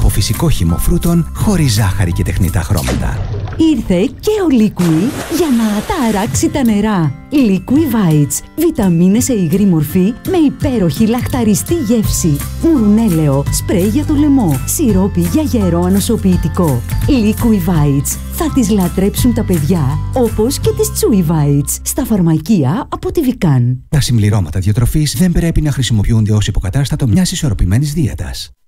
από φυσικό χυμό φρούτων, χωρίς ζάχαρη και τεχνητά χρώματα. Ήρθε και ο Liqui για να τα αράξει τα νερά. Liqui Vites. Βιταμίνες σε υγρή μορφή με υπέροχη λαχταριστή γεύση. Μουρουνέλαιο, σπρέι για το λαιμό, σιρόπι για γερό ανοσοποιητικό. Liqui Vites. Θα τις λατρέψουν τα παιδιά, όπως και τις Chewy Vites. Στα φαρμακεία από τη Vican. Τα συμπληρώματα διατροφής δεν πρέπει να χρησιμοποιούνται ως υποκατάστατο μιας ισορροπημένης δίαιτας.